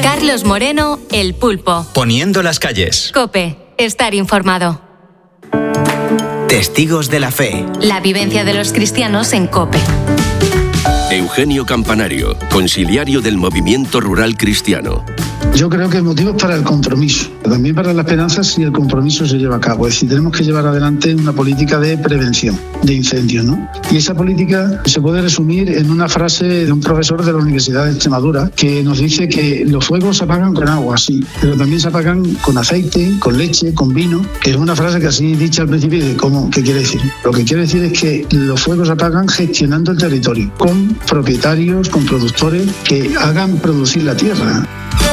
Carlos Moreno, El Pulpo. Poniendo las calles. COPE. Estar informado. Testigos de la fe. La vivencia de los cristianos en COPE. Eugenio Campanario, conciliario del Movimiento Rural Cristiano. Yo creo que hay motivos para el compromiso, también para la esperanza si el compromiso se lleva a cabo. Es decir, tenemos que llevar adelante una política de prevención de incendios, ¿no? Y esa política se puede resumir en una frase de un profesor de la Universidad de Extremadura que nos dice que los fuegos se apagan con agua, sí, pero también se apagan con aceite, con leche, con vino, que es una frase que así dicha al principio, ¿qué quiere decir? Lo que quiere decir es que los fuegos se apagan gestionando el territorio, con propietarios, con productores que hagan producir la tierra.